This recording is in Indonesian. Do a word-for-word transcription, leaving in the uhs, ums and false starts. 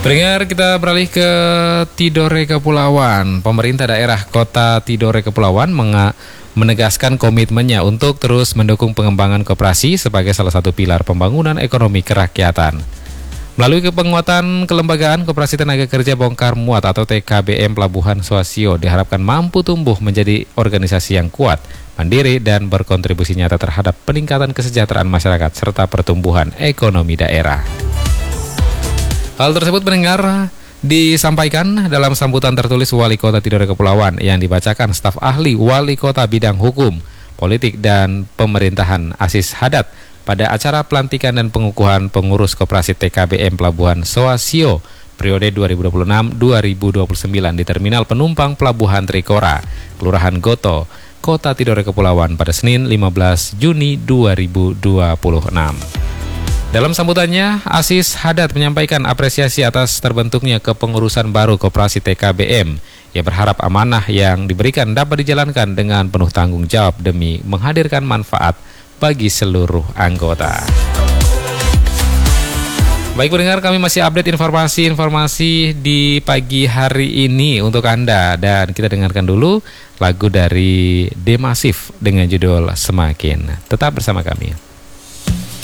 Pendengar, kita beralih ke Tidore Kepulauan. Pemerintah daerah Kota Tidore Kepulauan menga- menegaskan komitmennya untuk terus mendukung pengembangan koperasi sebagai salah satu pilar pembangunan ekonomi kerakyatan. Melalui penguatan kelembagaan, Koperasi Tenaga Kerja Bongkar Muat atau T K B M Pelabuhan Soasio diharapkan mampu tumbuh menjadi organisasi yang kuat, mandiri, dan berkontribusi nyata terhadap peningkatan kesejahteraan masyarakat serta pertumbuhan ekonomi daerah. Hal tersebut pendengar disampaikan dalam sambutan tertulis Wali Kota Tidore Kepulauan yang dibacakan staf ahli Wali Kota bidang hukum, politik, dan pemerintahan Asis Haddad pada acara pelantikan dan pengukuhan pengurus Koperasi T K B M Pelabuhan Soasio periode dua ribu dua puluh enam sampai dua ribu dua puluh sembilan di Terminal Penumpang Pelabuhan Trikora, Kelurahan Goto, Kota Tidore Kepulauan pada Senin lima belas Juni dua ribu dua puluh enam. Dalam sambutannya, Asis Haddad menyampaikan apresiasi atas terbentuknya kepengurusan baru Koperasi T K B M. Ia berharap amanah yang diberikan dapat dijalankan dengan penuh tanggung jawab demi menghadirkan manfaat bagi seluruh anggota. Baik pendengar, kami masih update informasi-informasi di pagi hari ini untuk Anda. Dan kita dengarkan dulu lagu dari Demasif dengan judul Semakin. Tetap bersama kami.